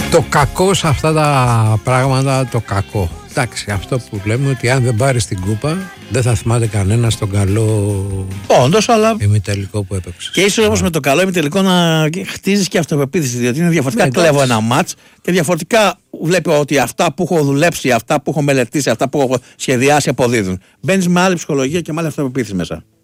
Το κακό σε αυτά τα πράγματα, το κακό. Εντάξει, αυτό που λέμε ότι αν δεν πάρεις την κούπα, δεν θα θυμάται κανένα τον καλό. Όντως, αλλά. Ημιτελικό που έπαιξε. Και ίσως όμως με το καλό ημιτελικό να χτίζεις και αυτοπεποίθηση. Διότι είναι διαφορετικά. Ναι, κλέβω ένα μάτς και διαφορετικά βλέπω ότι αυτά που έχω δουλέψει, αυτά που έχω μελετήσει, αυτά που έχω σχεδιάσει αποδίδουν. Μπαίνεις με άλλη ψυχολογία και με άλλη αυτοπεποίθηση μέσα.